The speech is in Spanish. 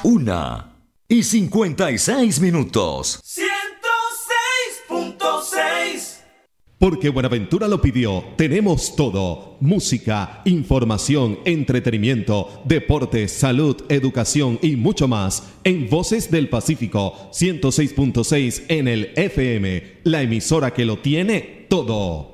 1:56. 106.6. Porque Buenaventura lo pidió, tenemos todo: música, información, entretenimiento, deportes, salud, educación y mucho más en Voces del Pacífico 106.6 en el FM, la emisora que lo tiene todo.